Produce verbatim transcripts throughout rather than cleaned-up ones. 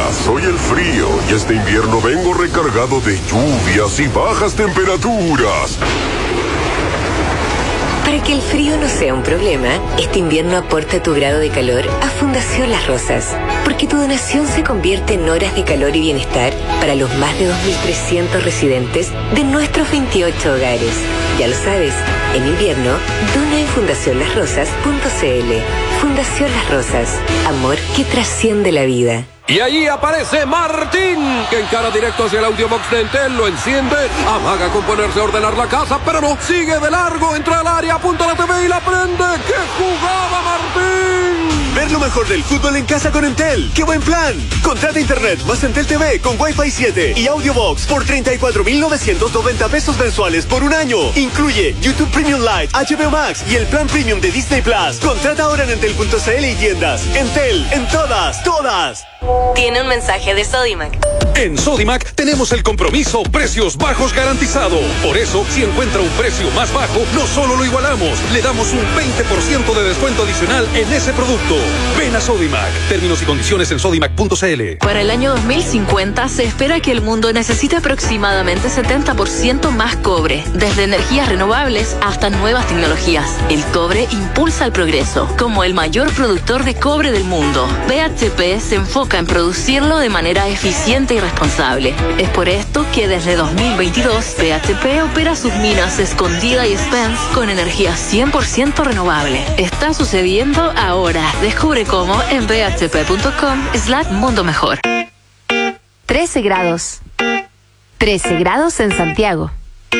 soy el frío y este invierno vengo recargado de lluvias y bajas temperaturas. Para que el frío no sea un problema, este invierno aporta tu grado de calor a Fundación Las Rosas, porque tu donación se convierte en horas de calor y bienestar para los más de dos mil trescientos residentes de nuestros veintiocho hogares. Ya lo sabes, en invierno, dona en fundación las rosas punto c l. Fundación Las Rosas, amor que trasciende la vida. Y allí aparece Martín, que encara directo hacia el audiobox de Entel, lo enciende, amaga con ponerse a ordenar la casa, pero no, sigue de largo, entra al área, apunta la T V y la prende. ¡Qué jugada, Martín! Ver lo mejor del fútbol en casa con Entel. ¡Qué buen plan! Contrata internet más Entel T V con Wi-Fi siete y audiobox por treinta y cuatro mil novecientos noventa pesos mensuales por un año. Incluye YouTube Premium Lite, H B O Max y el plan Premium de Disney Plus. Contrata ahora en entel punto c l y tiendas. Entel, en todas, todas. Tiene un mensaje de Sodimac. En Sodimac tenemos el compromiso precios bajos garantizado. Por eso, si encuentra un precio más bajo, no solo lo igualamos, le damos un veinte por ciento de descuento adicional en ese producto. Ven a Sodimac. Términos y condiciones en sodimac punto c l. Para el año dos mil cincuenta se espera que el mundo necesite aproximadamente setenta por ciento más cobre, desde energías renovables hasta nuevas tecnologías. El cobre impulsa el progreso. Como el mayor productor de cobre del mundo, B H P se enfoca en producirlo de manera eficiente y responsable. Es por esto que desde dos mil veintidós B H P opera sus minas Escondida y Spence con energía cien por ciento renovable. Está sucediendo ahora. Descubre cómo en b h p punto com slash mundo mejor. trece grados. trece grados en Santiago.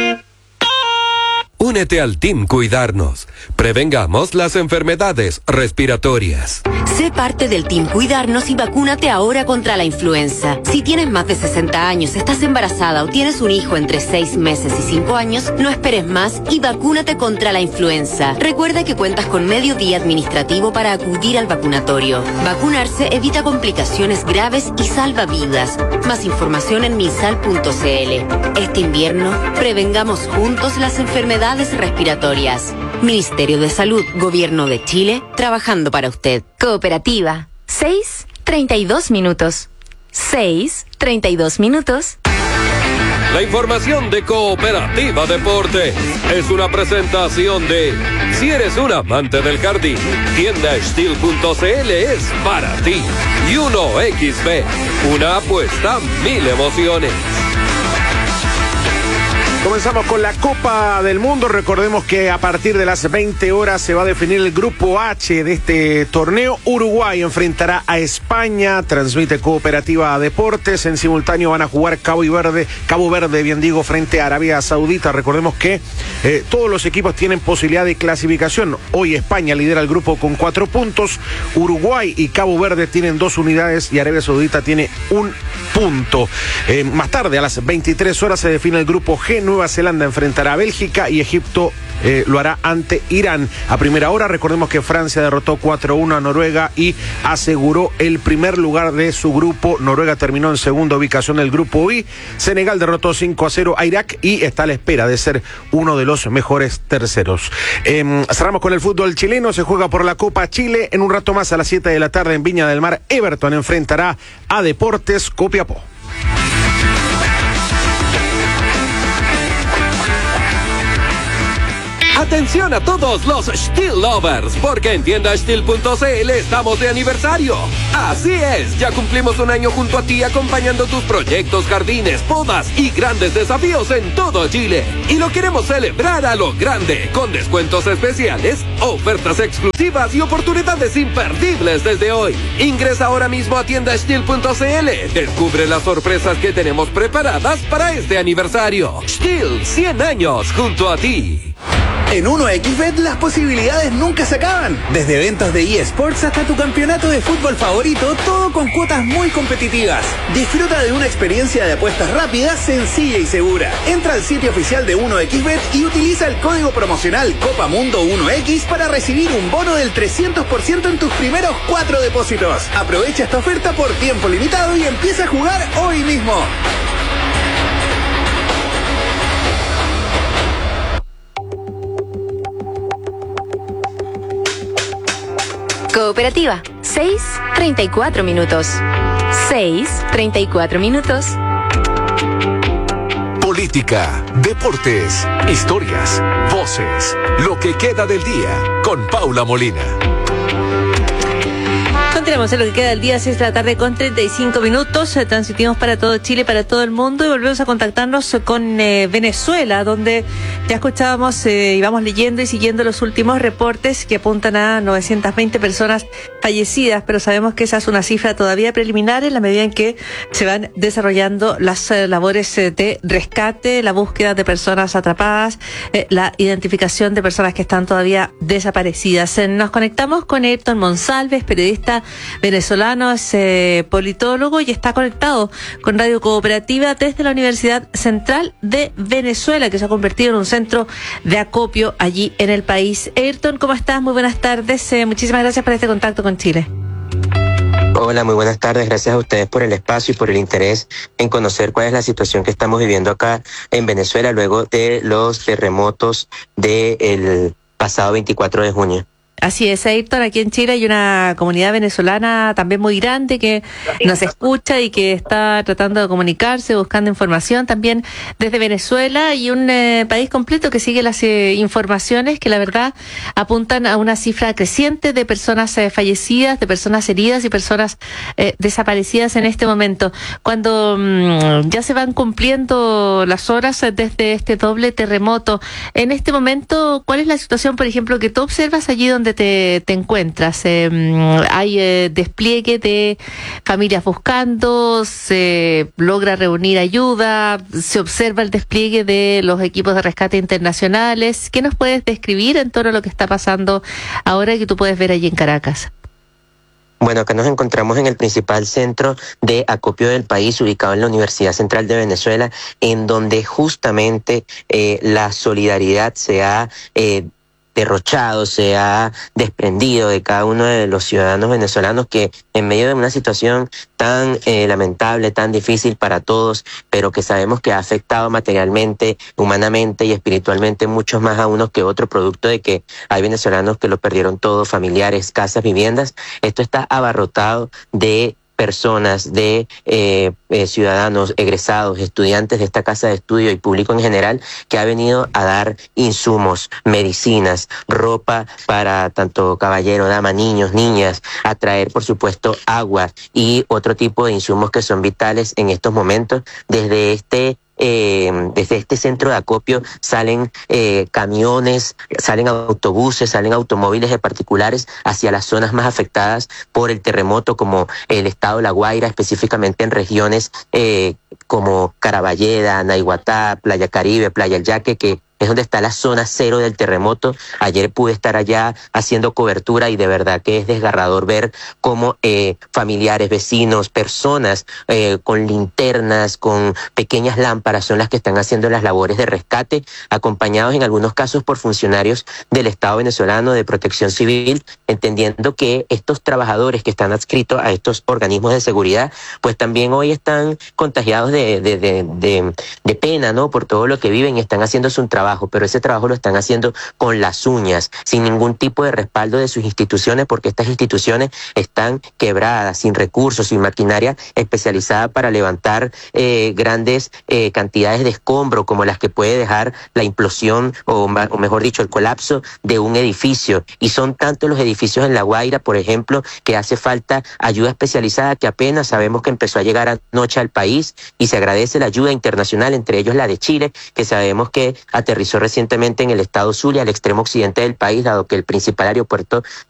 Únete al Team Cuidarnos. Prevengamos las enfermedades respiratorias. Sé parte del Team Cuidarnos y vacúnate ahora contra la influenza. Si tienes más de sesenta años, estás embarazada o tienes un hijo entre seis meses y cinco años, no esperes más y vacúnate contra la influenza. Recuerda que cuentas con medio día administrativo para acudir al vacunatorio. Vacunarse evita complicaciones graves y salva vidas. Más información en minsal punto c l. Este invierno, prevengamos juntos las enfermedades respiratorias. Ministerio de Salud, Gobierno de Chile, trabajando para usted. Cooperativa. seis, treinta y dos minutos. seis, treinta y dos minutos. La información de Cooperativa Deporte es una presentación de, si eres un amante del jardín, tienda steel punto c l es para ti. Y uno equis be, una apuesta, mil emociones. Comenzamos con la Copa del Mundo. Recordemos que a partir de las veinte horas se va a definir el grupo H de este torneo. Uruguay enfrentará a España. Transmite Cooperativa Deportes. En simultáneo van a jugar Cabo y Verde, Cabo Verde, bien digo, frente a Arabia Saudita. Recordemos que eh, todos los equipos tienen posibilidad de clasificación. Hoy España lidera el grupo con cuatro puntos. Uruguay y Cabo Verde tienen dos unidades y Arabia Saudita tiene un punto. Eh, más tarde, a las veintitrés horas, se define el grupo G. Nueva Zelanda enfrentará a Bélgica y Egipto eh, lo hará ante Irán. A primera hora, recordemos que Francia derrotó cuatro a uno a Noruega y aseguró el primer lugar de su grupo. Noruega terminó en segunda ubicación del grupo I. Senegal derrotó cinco a cero a Irak y está a la espera de ser uno de los mejores terceros. Eh, cerramos con el fútbol chileno. Se juega por la Copa Chile. En un rato más, a las siete de la tarde, en Viña del Mar, Everton enfrentará a Deportes Copiapó. Atención a todos los Steel Lovers, porque en tienda steel punto c l estamos de aniversario. Así es, ya cumplimos un año junto a ti acompañando tus proyectos, jardines, podas y grandes desafíos en todo Chile. Y lo queremos celebrar a lo grande, con descuentos especiales, ofertas exclusivas y oportunidades imperdibles desde hoy. Ingresa ahora mismo a tienda steel punto c l. Descubre las sorpresas que tenemos preparadas para este aniversario. Steel, cien años junto a ti. En uno equis bet las posibilidades nunca se acaban. Desde eventos de eSports hasta tu campeonato de fútbol favorito, todo con cuotas muy competitivas. Disfruta de una experiencia de apuestas rápida, sencilla y segura. Entra al sitio oficial de uno equis bet y utiliza el código promocional Copamundo uno equis para recibir un bono del trescientos por ciento en tus primeros cuatro depósitos. Aprovecha esta oferta por tiempo limitado y empieza a jugar hoy mismo. Cooperativa, seis, treinta y cuatro minutos. seis treinta y cuatro minutos. Política, deportes, historias, voces, lo que queda del día con Paula Molina. Continuamos en lo que queda del día, seis de la tarde con treinta y cinco minutos. Eh, transmitimos para todo Chile, para todo el mundo, y volvemos a contactarnos con eh, Venezuela, donde ya escuchábamos eh, y vamos leyendo y siguiendo los últimos reportes que apuntan a novecientas veinte personas fallecidas, pero sabemos que esa es una cifra todavía preliminar en la medida en que se van desarrollando las eh, labores eh, de rescate, la búsqueda de personas atrapadas, eh, la identificación de personas que están todavía desaparecidas. Eh, nos conectamos con Ayrton Monsalves, periodista venezolano, es eh, politólogo y está conectado con Radio Cooperativa desde la Universidad Central de Venezuela, que se ha convertido en un centro de acopio allí en el país. Ayrton, ¿cómo estás? Muy buenas tardes. Eh, muchísimas gracias por este contacto con Chile. Hola, muy buenas tardes. Gracias a ustedes por el espacio y por el interés en conocer cuál es la situación que estamos viviendo acá en Venezuela luego de los terremotos del pasado veinticuatro de junio. Así es, Ayrton, aquí en Chile hay una comunidad venezolana también muy grande que nos escucha y que está tratando de comunicarse, buscando información también desde Venezuela, y un eh, país completo que sigue las eh, informaciones que la verdad apuntan a una cifra creciente de personas eh, fallecidas, de personas heridas y personas eh, desaparecidas en este momento. Cuando mmm, ya se van cumpliendo las horas eh, desde este doble terremoto, en este momento, ¿cuál es la situación, por ejemplo, que tú observas allí donde Te, te encuentras? Eh, hay eh, despliegue de familias buscando, se logra reunir ayuda, se observa el despliegue de los equipos de rescate internacionales. ¿Qué nos puedes describir en torno a lo que está pasando ahora que tú puedes ver allí en Caracas? Bueno, acá nos encontramos en el principal centro de acopio del país, ubicado en la Universidad Central de Venezuela, en donde justamente eh, la solidaridad se ha eh, derrochado, se ha desprendido de cada uno de los ciudadanos venezolanos que en medio de una situación tan eh, lamentable, tan difícil para todos, pero que sabemos que ha afectado materialmente, humanamente y espiritualmente muchos más a unos que otros, producto de que hay venezolanos que lo perdieron todo, familiares, casas, viviendas. Esto está abarrotado de personas, de eh, eh, ciudadanos, egresados, estudiantes de esta casa de estudio y público en general, que ha venido a dar insumos, medicinas, ropa para tanto caballero, dama, niños, niñas, a traer, por supuesto, agua y otro tipo de insumos que son vitales en estos momentos. Desde este Eh, desde este centro de acopio salen eh, camiones, salen autobuses, salen automóviles de particulares hacia las zonas más afectadas por el terremoto, como el estado de La Guaira, específicamente en regiones eh, como Caraballeda, Naiguatá, Playa Caribe, Playa El Yaque, que es donde está la zona cero del terremoto. Ayer pude estar allá haciendo cobertura y de verdad que es desgarrador ver cómo eh, familiares, vecinos, personas eh, con linternas, con pequeñas lámparas son las que están haciendo las labores de rescate, acompañados en algunos casos por funcionarios del Estado venezolano de Protección Civil, entendiendo que estos trabajadores que están adscritos a estos organismos de seguridad, pues también hoy están contagiados de, de, de, de, de pena, ¿no? Por todo lo que viven y están haciendo su trabajo. Pero ese trabajo lo están haciendo con las uñas, sin ningún tipo de respaldo de sus instituciones, porque estas instituciones están quebradas, sin recursos, sin maquinaria especializada para levantar eh, grandes eh, cantidades de escombro, como las que puede dejar la implosión, o, o mejor dicho, el colapso de un edificio. Y son tantos los edificios en La Guaira, por ejemplo, que hace falta ayuda especializada, que apenas sabemos que empezó a llegar anoche al país, y se agradece la ayuda internacional, entre ellos la de Chile, que sabemos que aterrizó recientemente en el estado Zulia, al extremo occidente del país, dado que el principal aeropuerto